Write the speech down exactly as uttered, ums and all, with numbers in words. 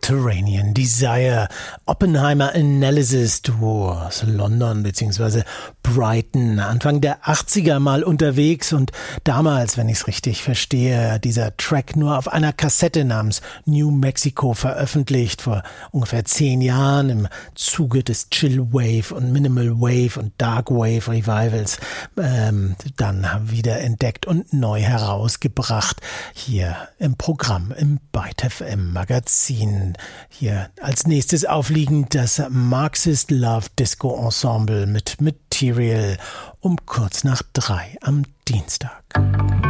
Subterranean Desire, Oppenheimer Analysis, Duo aus London bzw. Brighton, Anfang der achtziger mal unterwegs und damals, wenn ich es richtig verstehe, dieser Track nur auf einer Kassette namens New Mexico veröffentlicht, vor ungefähr zehn Jahren im Zuge des Chill Wave und Minimal Wave und Dark Wave Revivals, ähm, dann wieder entdeckt und neu herausgebracht, hier im Programm, im Byte F M Magazin. Hier als nächstes aufliegend das Marxist Love Disco Ensemble mit Material um kurz nach drei am Dienstag.